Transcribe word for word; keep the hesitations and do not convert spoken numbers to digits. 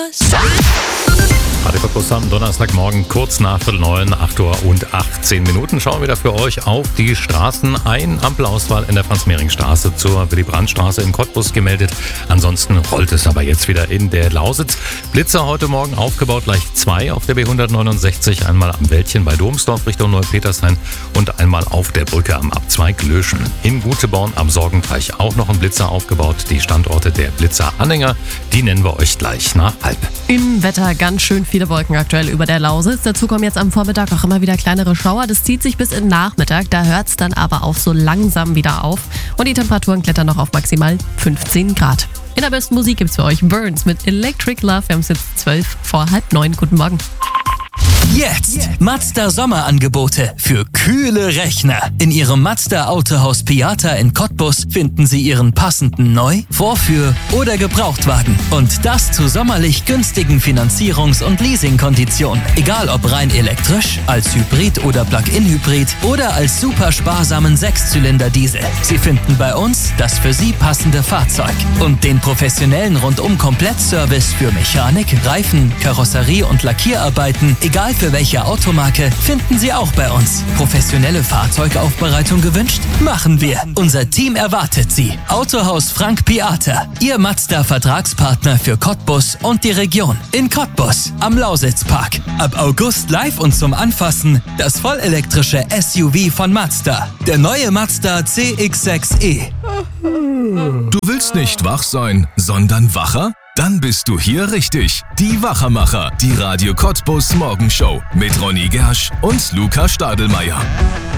Radio Cottbus am Donnerstagmorgen kurz nach Viertel neun, acht Uhr und achtzehn Minuten. Schauen wir wieder für euch auf die Straßen. Ein Ampelausfall in der Franz-Mehring-Straße zur Willy-Brandt-Straße in Cottbus gemeldet. Ansonsten rollt es aber jetzt wieder in der Lausitz. Blitzer heute Morgen aufgebaut, gleich zwei auf der B hundertneunundsechzig. Einmal am Wäldchen bei Domsdorf Richtung Neupetershain und einmal auf der Brücke am Abzweig Löschen. In Guteborn am Sorgenteich auch noch ein Blitzer aufgebaut. Die Standorte der Blitzer-Anhänger, die nennen wir euch gleich nach halb. Im Wetter ganz schön viele Wolken aktuell über der Lausitz. Dazu kommen jetzt am Vormittag auch immer wieder kleinere Schauer. Das zieht sich bis in den Nachmittag. Da hört es dann aber auch so langsam wieder auf. Und die Temperaturen klettern noch auf maximal fünfzehn Grad. In der besten Musik gibt's für euch Burns mit Electric Love. Wir haben es jetzt zwölf vor halb neun. Guten Morgen. Jetzt Mazda Sommerangebote für kühle Rechner. In Ihrem Mazda Autohaus Piata in Cottbus finden Sie Ihren passenden Neu-, Vorführ- oder Gebrauchtwagen. Und das zu sommerlich günstigen Finanzierungs- und Leasingkonditionen. Egal ob rein elektrisch, als Hybrid oder Plug-in-Hybrid oder als super sparsamen Sechszylinder-Diesel. Sie finden bei uns das für Sie passende Fahrzeug. Und den professionellen Rundum-Komplettservice für Mechanik, Reifen, Karosserie und Lackierarbeiten, egal für welche Automarke, finden Sie auch bei uns. Professionelle Fahrzeugaufbereitung gewünscht? Machen wir. Unser Team erwartet Sie. Autohaus Frank Piata, Ihr Mazda-Vertragspartner für Cottbus und die Region. In Cottbus, am Lausitzpark. Ab August live und zum Anfassen das vollelektrische S U V von Mazda. Der neue Mazda C X sechs E. Du willst nicht wach sein, sondern wacher? Dann bist du hier richtig. Die Wachermacher, die Radio Cottbus Morgenshow mit Ronny Gersch und Luca Stadelmeier.